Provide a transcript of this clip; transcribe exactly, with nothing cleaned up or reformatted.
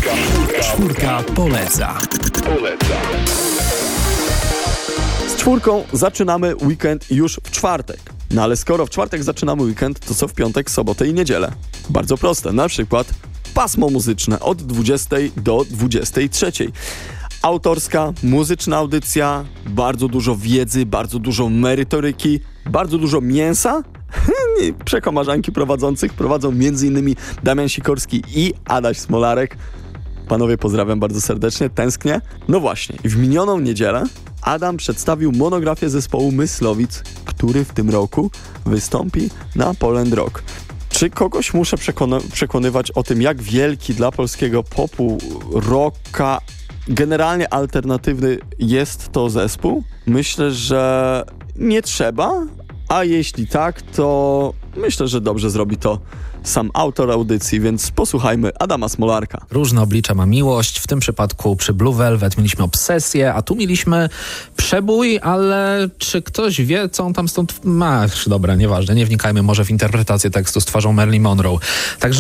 Czwórka poleca. Poleca. Z czwórką zaczynamy weekend już w czwartek. No ale skoro w czwartek zaczynamy weekend, to co w piątek, sobotę i niedzielę? Bardzo proste. Na przykład pasmo muzyczne od dwudziestej do dwudziestej trzeciej. Autorska, muzyczna audycja, bardzo dużo wiedzy, bardzo dużo merytoryki, bardzo dużo mięsa. Przekomarzanki prowadzących prowadzą m.in. Damian Sikorski i Adaś Smolarek. Panowie, pozdrawiam bardzo serdecznie, tęsknię. No właśnie, w minioną niedzielę Adam przedstawił monografię zespołu Myslowic, który w tym roku wystąpi na Poland Rock. Czy kogoś muszę przekona- przekonywać o tym, jak wielki dla polskiego popu, rocka, generalnie alternatywny jest to zespół? Myślę, że nie trzeba, a jeśli tak, to myślę, że dobrze zrobi to sam autor audycji, więc posłuchajmy Adama Smolarka. Różne oblicza ma miłość. W tym przypadku przy Blue Velvet mieliśmy obsesję, a tu mieliśmy przebój, ale czy ktoś wie, co on tam stąd ma? Dobra, nieważne, nie wnikajmy może w interpretację tekstu z twarzą Marilyn Monroe. Także